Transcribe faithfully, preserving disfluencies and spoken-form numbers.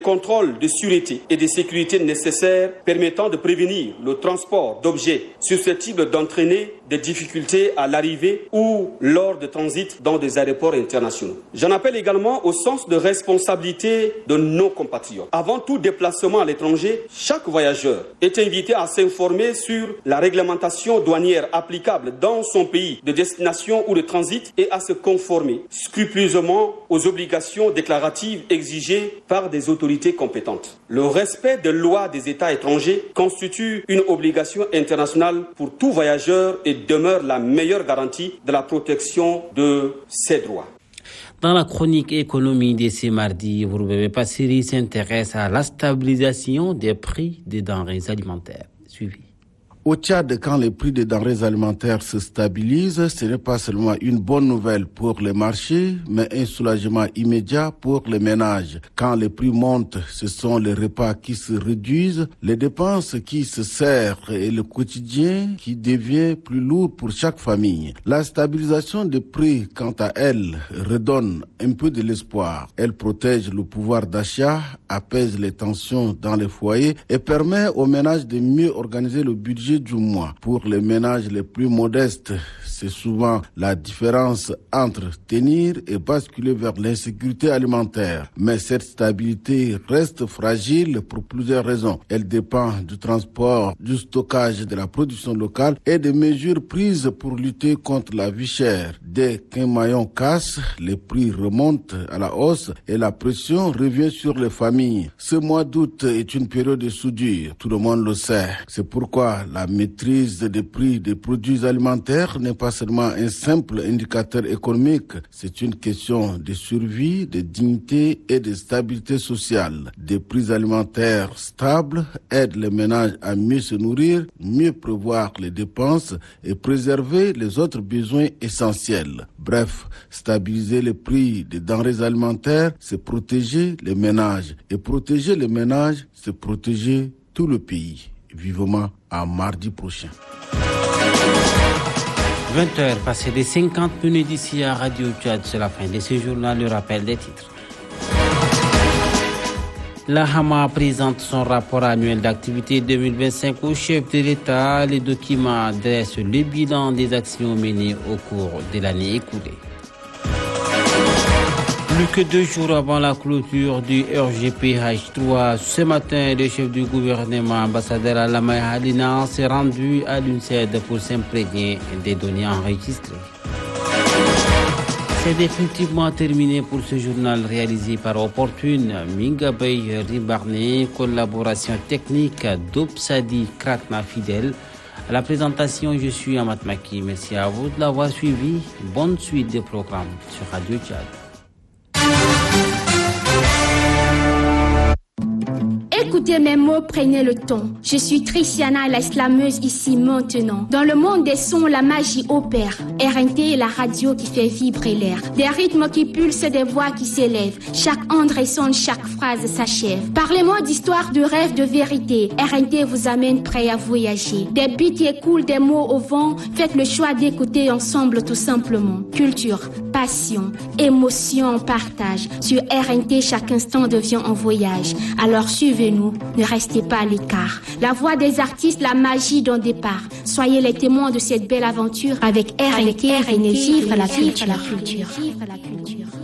Contrôle de sûreté et de sécurité nécessaires permettant de prévenir le transport d'objets susceptibles d'entraîner des difficultés à l'arrivée ou lors de transit dans des aéroports internationaux. J'en appelle également au sens de responsabilité de nos compatriotes. Avant tout déplacement à l'étranger, chaque voyageur est invité à s'informer sur la réglementation douanière applicable dans son pays de destination ou de transit et à se conformer scrupuleusement aux obligations déclaratives exigées par des autorités compétentes. Le respect des lois des États étrangers constitue une obligation internationale pour tout voyageur et demeure la meilleure garantie de la protection de ses droits. Dans la chronique économie de ce mardi, Bourbébé Passiri s'intéresse à la stabilisation des prix des denrées alimentaires. Suivi. Au Tchad, quand les prix des denrées alimentaires se stabilisent, ce n'est pas seulement une bonne nouvelle pour les marchés, mais un soulagement immédiat pour les ménages. Quand les prix montent, ce sont les repas qui se réduisent, les dépenses qui se serrent et le quotidien qui devient plus lourd pour chaque famille. La stabilisation des prix, quant à elle, redonne un peu de l'espoir. Elle protège le pouvoir d'achat, apaise les tensions dans les foyers et permet aux ménages de mieux organiser le budget du mois. Pour les ménages les plus modestes, c'est souvent la différence entre tenir et basculer vers l'insécurité alimentaire. Mais cette stabilité reste fragile pour plusieurs raisons. Elle dépend du transport, du stockage de la production locale et des mesures prises pour lutter contre la vie chère. Dès qu'un maillon casse, les prix remontent à la hausse et la pression revient sur les familles. Ce mois d'août est une période de soudure, tout le monde le sait. C'est pourquoi la maîtrise des prix des produits alimentaires n'est pas seulement un simple indicateur économique, c'est une question de survie, de dignité et de stabilité sociale. Des prix alimentaires stables aident les ménages à mieux se nourrir, mieux prévoir les dépenses et préserver les autres besoins essentiels. Bref, stabiliser les prix des denrées alimentaires, c'est protéger les ménages. Et protéger les ménages, c'est protéger tout le pays. Vivement à mardi prochain. vingt heures passées de cinquante minutes ici à Radio Tchad, c'est la fin de ce journal, le rappel des titres. La Hama présente son rapport annuel d'activité deux mille vingt-cinq au chef de l'État. Les documents dressent le bilan des actions menées au cours de l'année écoulée. Plus que deux jours avant la clôture du R G P H trois, ce matin, le chef du gouvernement, ambassadeur Alamay Halina, s'est rendu à l'U N C E D pour s'imprégner des données enregistrées. C'est définitivement terminé pour ce journal réalisé par Opportune, Mingabey Ribarné, collaboration technique d'Opsadi Kratna Fidèle. À la présentation, je suis Amat Maki. Merci à vous de l'avoir suivi. Bonne suite des programmes sur Radio Tchad. Écoutez mes mots, prenez le ton. Je suis Tristiana, la slameuse ici maintenant. Dans le monde des sons, la magie opère. R N T est la radio qui fait vibrer l'air. Des rythmes qui pulsent, des voix qui s'élèvent. Chaque onde résonne, chaque phrase s'achève. Parlez-moi d'histoire, de rêve, de vérité. R N T vous amène prêt à voyager. Des beats qui écoulent, des mots au vent. Faites le choix d'écouter ensemble tout simplement. Culture, passion, émotion, partage. Sur R N T, chaque instant devient un voyage. Alors suivez-nous. Ne restez pas à l'écart. La voix des artistes, la magie d'un départ. Soyez les témoins de cette belle aventure avec R N T, R N T, vivre la culture.